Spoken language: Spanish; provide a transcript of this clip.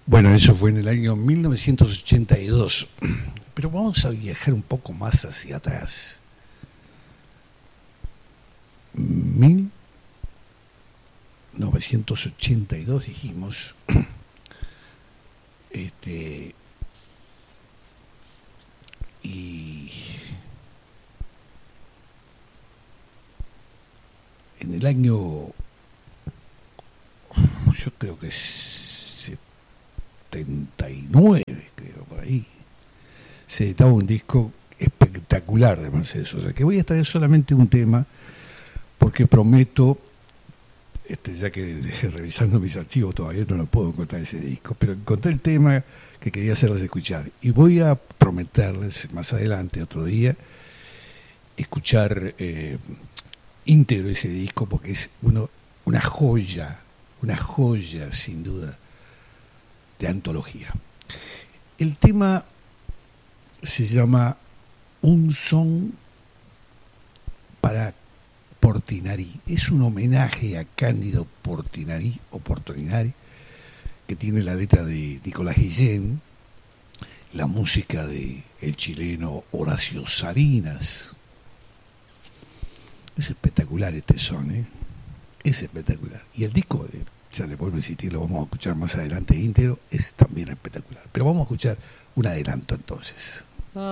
Bueno, eso fue en el año 1982. Pero vamos a viajar un poco más hacia atrás. 1982 dijimos. Y en el año, yo creo que 79, creo, por ahí, se editaba un disco espectacular de Mercedes Sosa, que voy a traer solamente un tema, porque prometo, ya que revisando mis archivos todavía no lo puedo encontrar ese disco, pero encontré el tema que quería hacerles escuchar, y voy a prometerles más adelante, otro día, escuchar íntegro ese disco, porque es una joya sin duda de antología. El tema se llama Un son para Portinari. Es un homenaje a Cándido Portinari, que tiene la letra de Nicolás Guillén, la música de el chileno Horacio Salinas. Es espectacular este son, es espectacular. Y el disco, ya le vuelvo a insistir, lo vamos a escuchar más adelante íntegro, es también espectacular. Pero vamos a escuchar un adelanto entonces.